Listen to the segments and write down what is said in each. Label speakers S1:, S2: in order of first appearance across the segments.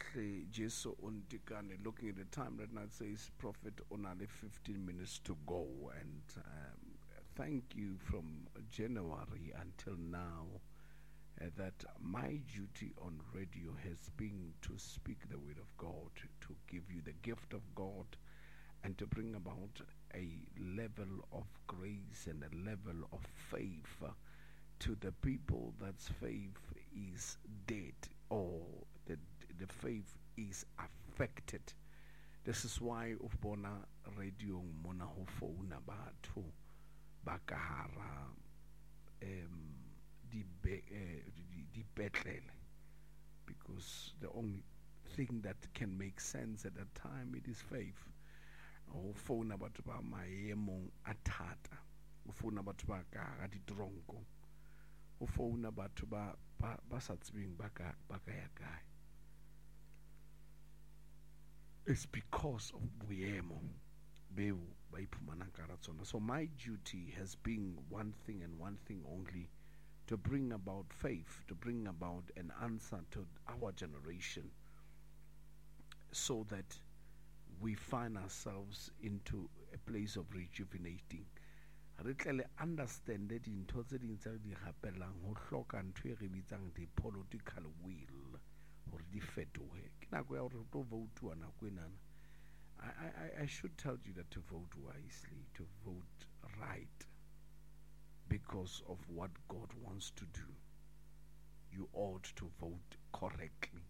S1: Hohle Jesu Undikane. Looking at the time right now, it says Prophet only 15 minutes to go. And thank you from January until now. That my duty on radio has been to speak the word of God, to give you the gift of God, and to bring about a level of grace and a level of faith to the people that's faith is dead, or the faith is affected. This is why ubona radio mona ho phone batho bakahara dipetlele, because the only thing that can make sense at that time it is faith. Ho phone batho ba maemong a thata, ho phone batho ba ka ga ditronko, ho phone batho ba sa tsebeng ba ka ya kae. It's because of boemo beo ba iphumanang ka tsona. So my duty has been one thing and one thing only, to bring about faith, to bring about an answer to our generation, so that we find ourselves into a place of rejuvenating. Re tle understand that in tse ding tse di hapelang ho hloka ntho e re bitsang di political will hore di fetohe. Ke nako ya hore to vote na ko enana. I should tell you that to vote wisely, to vote right, because of what God wants to do. You ought to vote correctly.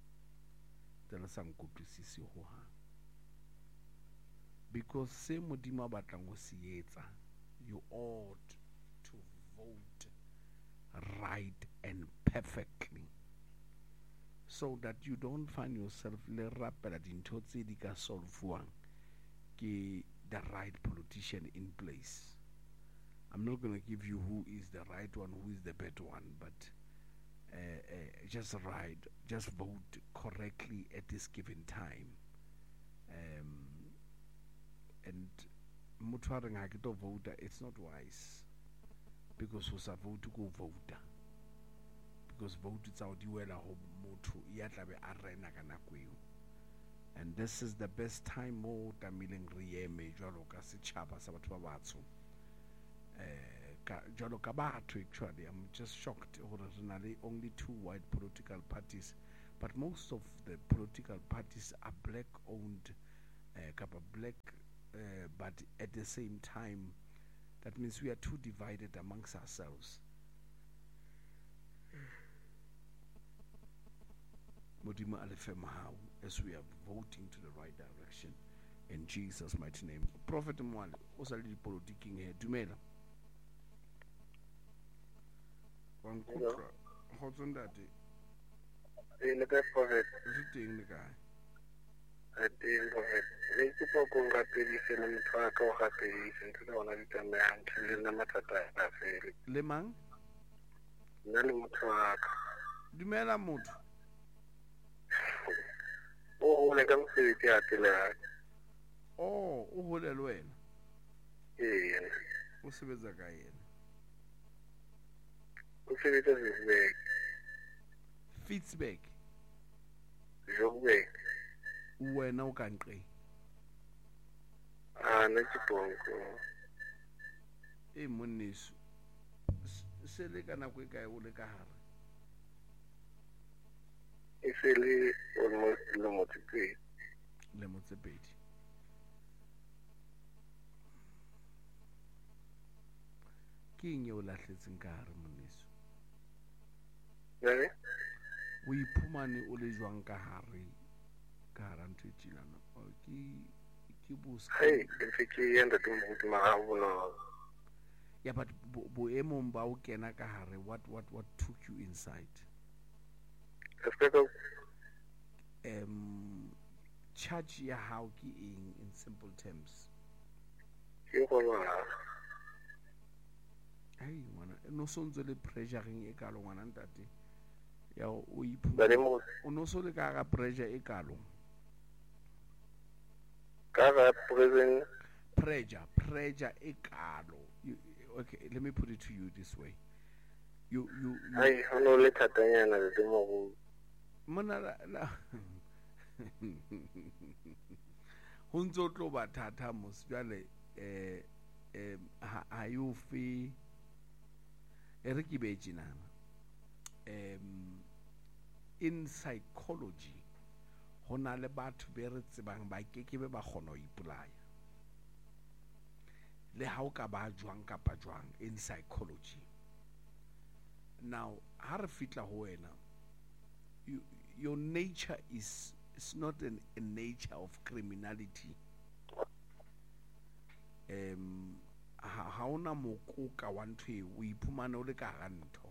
S1: Because se modimo batlang go se etsa, you ought to vote right and perfectly, so that you don't find yourself le rapela dintho tse di ka solvuang ke the right politician in place. I'm not going to give you who is the right one, who is the bad one, but just vote correctly at this given time. And mutwaring ha ke to vote, it's not wise, because who sa vote go vote, because vote it's out diwela ho motho ya tlabe a rena ka nako eo. And this is the best time mo tamileng re eme jwalo ka setjhaba sa batho ba batsho. Actually, I'm just shocked. Only two white political parties, but most of the political parties are black owned, but at the same time, that means we are too divided amongst ourselves. Modimo alefema as we are voting to the right direction in Jesus' mighty name. Prophet Mwale, osali politiking here, dumela. One kutra, how's on that day?
S2: In the best prophet.
S1: Is it in the guy?
S2: At the prophet. They people congratulation and talk or happy to the one of the man to the Matata.
S1: Lemang?
S2: Nalimutuak.
S1: Dumela mood.
S2: Oh, when I come to the theatre.
S1: Oh, uholelweni.
S2: Yeah.
S1: Usebenza ka yena.
S2: Usebenza Fitzbag.
S1: Fitzbag.
S2: Joburg.
S1: Wena o kanqe.
S2: Na Chipongo.
S1: Moniso. Se le kana go kae o le ka hare.
S2: It's really almost Lemotipedi.
S1: Lemotipedi. Ke eng o lahletseng ka hare Moniso?
S2: Ne?
S1: O iphumane o le jwang ka hare ntho e tjena? Ke bus.
S2: Hey, if you end up with my
S1: yeah, but boemong ba o kena ka hare, what took you inside? Charge ya how ki in simple terms.
S2: Ke gona.
S1: Hey ngwana, no sontse le pressuring e kalo ngwana ntate. Ya o iphumana. O no so le ka pressure e kalo.
S2: Ka
S1: pressure e kalo. Okay, let me put it to you this way. You
S2: I no le thatanyana le mo
S1: Mona ho ntso tlo ba thata mos jwale ha you fe re ke be tjinana in psychology hona le batho be re tsebang ba kekebe ba kgona ho ipolaya le ha o ka ba jwang kapa jwang in psychology. Now ha re fitla ho wena, your nature is not a nature of criminality. Ha ona mokoka wa ntho e o iphumana o le ka hara ntho.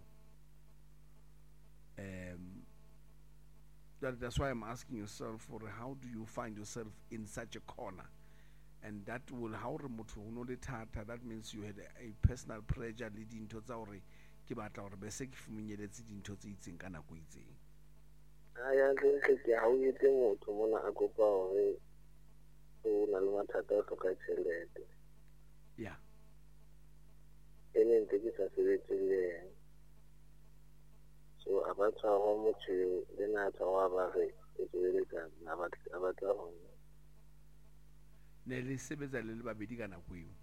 S1: That's why I'm asking yourself for how do you find yourself in such a corner, and that will how re motho o no le thata. That means you had a personal pressure leading to tsa hore ke batla hore be se ke fumunyeletse dintho tse itseng ka nako itseng.
S2: Ya ntse ke ha o etse motho mona a kopa hore o na le mathata a hloka tjhelete.
S1: Yeah.
S2: Ene ntse ke sa sebetse le yena. So a ba tshwarwa motho le na tshwarwa ba re e tsweletsa na batla ho
S1: ne le sebetsa le babedi ka nako eo.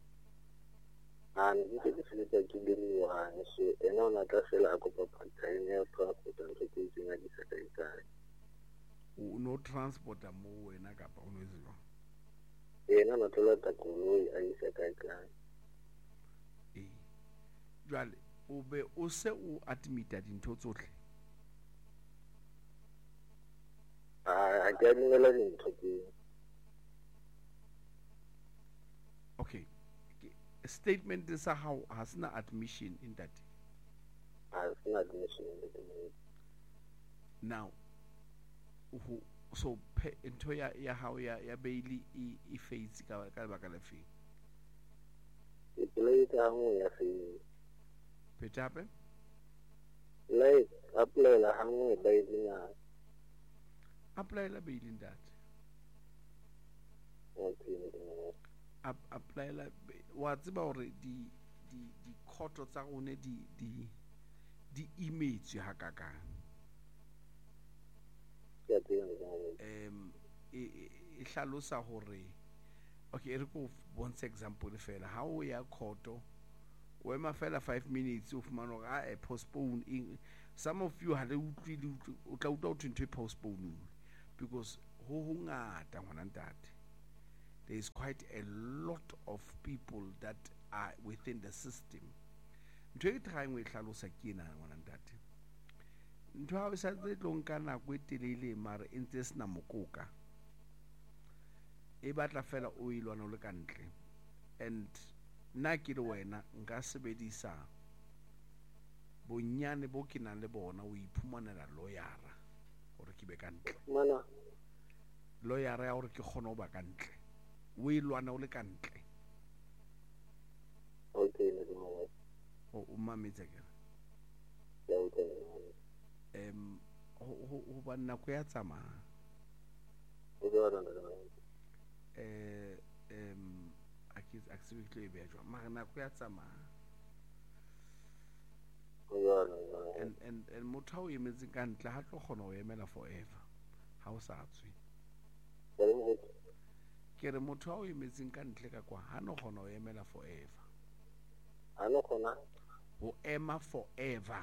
S2: Ntse ke sebetsa ke le one, so ena o na tla fela a kopa part-time ya transport ntho ke itseng a di sa kae.
S1: O no transporta mo wena kapa o no ezwa.
S2: Ena na tla ta koloi a isa kae.
S1: Jwale o be o se o admita dintho tsohle.
S2: A ke a dumela dintho ke.
S1: Okay. A statement is how has no admission in that.
S2: Has no admission in that.
S1: Now, so into ya how ya baili I face ka baka la fe.
S2: It later on ya fe.
S1: Petape?
S2: Like apply la hangu baili na.
S1: Apply la baili in that.
S2: Okay.
S1: Apply la wa tseba hore di khoto tsa rone di image ha kaka. E hlalosa hore okay re go bontsha example fela ha o ya khoto o ema fela 5 minutes o fumana hore a postpone in some of you ha le utlwile o tla utlwa ho ntwe postpone because ho ngata ngwana ntate. There is quite a lot of people that are within the system. Ntho e trying we hlalosa ke ena ngwana ntate. Ntho ha o sa tse tlo nka nako e telele mare e ntse sena mokoka. E batla fela o ilwana le kantle. And nna ke le wena nka sebedisa bonyane bo ke nang le bona o iphumanela lawyera hore ke be kantle.
S2: Mana
S1: Lawyera ya hore ke kgone ho ba kantle. O ilwana o le kantle.
S2: Okay,
S1: o mametse ke.
S2: Ya okay.
S1: Ho ba nako ya tsamaya. A ke se tlo e beja mara nako ya tsamaya. And motho ha o emetse ka ntle ha tlo kgona ho emela forever ha o sa tswe. Ke re motho ha o emetseng ka ntle ka kwa ha no kgona ho emela forever.
S2: Ha no kgona
S1: ho ema forever.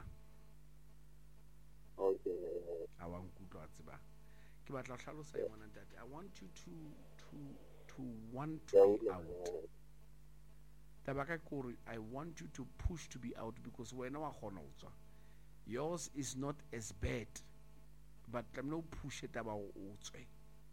S2: Okay.
S1: I want to tseba ke batla hlalosa e mona ntate. I want you to want to be out. Tabaka kore I want you to push to be out because wena wa khona ho tswa. Yours is not as bad but I'm no push it about o tswe.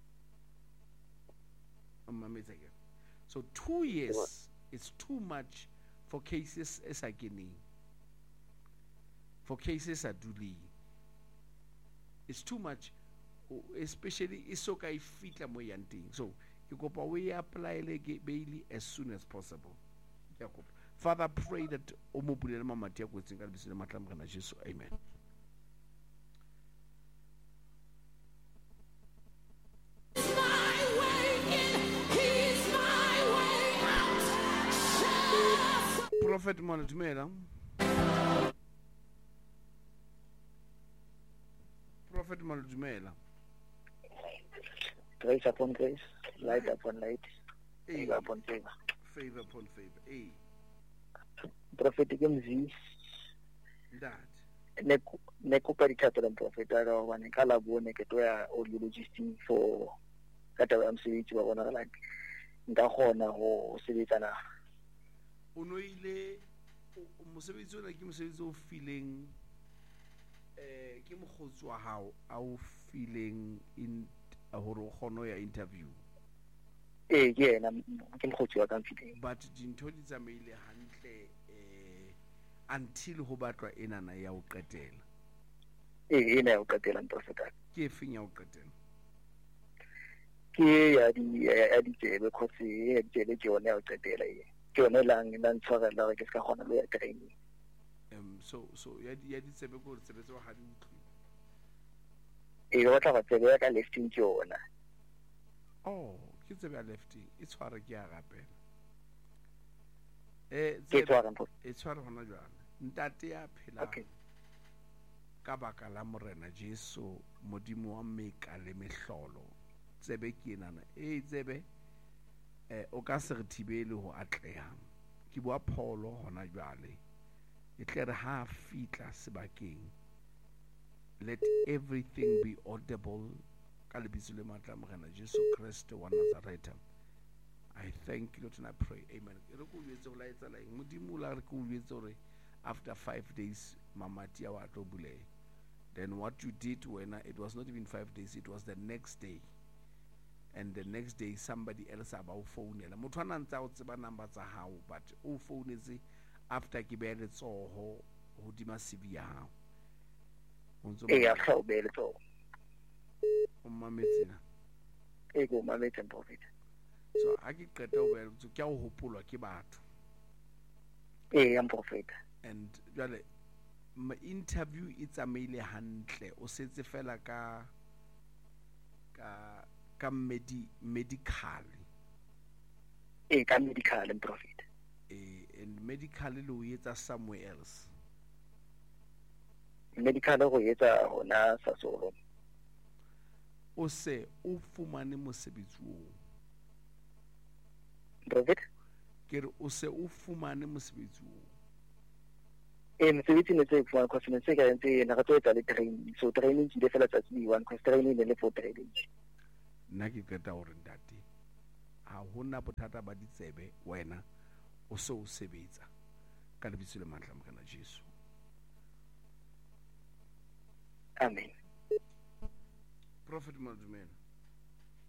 S1: So 2 years is too much for cases as again. For cases are duly. It's too much, especially it's okay fit mo yanting. So you go we apply like Bailey as soon as possible. Father, pray that omobulele mama tia go tsenga le bisele matlam kana Jesu. Amen. Prophet Mwana Prophet Mwana Dumela.
S3: Grace upon grace, light upon light, favor upon favor.
S1: Favor upon favor.
S3: Prophet ke mzisi
S1: That.
S3: ne kopa dithato le prophet a ka hobane ka la bone ke toya audiologist for ka taba ya mosebetsi wa bona like nka kgona ho sebetsana.
S1: O no ile mosebetsi ona ke mosebetsi o feeling ke mokgotsi wa hao a o feeling in hore o kgone ya interview.
S3: Ke yena ke mokgotsi wa ka feeling.
S1: But dintho di tsamaile hantle until ho batlwa enana ya o qetela.
S3: Ena ya o qetela prophet.
S1: Ke efeng ya o qetela?
S3: Ke ya di tsebe khotsi ya tsebe ke yona ya o qetela ke yona lang tshwarela re ke ska kgona le ya training.
S1: So ya di tsebe go tsebetsa wa ha di utlwi.
S3: Go batla go tsebe ya ka lefting ke yona.
S1: Ke tsebe ya lefting e tshware ke ya rapela.
S3: Ke tshwara mpho.
S1: E tshware hona jwale. Ntate ya phela.
S3: Okay.
S1: Ka baka la morena Jesu modimo wa meka le mehlolo. Tsebe ke enana tsebe o ka se re thibele ho atlehang. Ke bua pholo hona jwale. E tle ha fitla sebakeng. Let everything be audible ka lebitso le matla morena Jesu Kriste wa Nazareth. I thank you, Lord, and I pray. Amen. After 5 days, Mamatia wa tobule. Then what you did when it was not even 5 days, it was the next day. And the next day, somebody else about phone. Mutwana ntsa o tseba number tsa hao, but o phone is after ke bele tsoho hodima CV ya hao.
S3: Ya tlo bele tsoho.
S1: O mametsena.
S3: Go mametsa prophet.
S1: So a ke qeta o bele tso ke a o hopolwa ke batho.
S3: Ya prophet.
S1: And jwale interview e tsamaile hantle o setse fela ka medical.
S3: Ka medical and prophet.
S1: And medical le o etsa somewhere else.
S3: Medical go etsa hona Sasolo.
S1: O se o fumane mosebetsi o.
S3: Prophet?
S1: Ke re o se o fumane mosebetsi o.
S3: Mosebetsi ne tse fumane because ne se ka ntse na go etsa le training. So training ke fela tsa one because training le for training.
S1: Nna ke qeta hore ntate ha hona bothata ba ditsebe wena o se o sebetsa ka lebitso le matla morena Jesu.
S3: Amen.
S1: Prophet Madumela.